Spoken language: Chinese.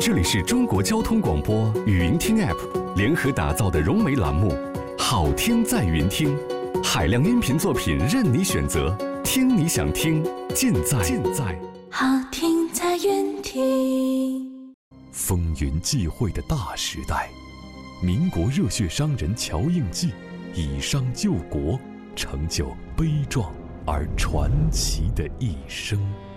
这里是中国交通广播语音听 App 联合打造的融媒栏目，好听在云听，海量音频作品任你选择，听你想听，尽在好听在云听。 风云际会的大时代，民国热血商人乔应季以商救国，成就悲壮而传奇的一生。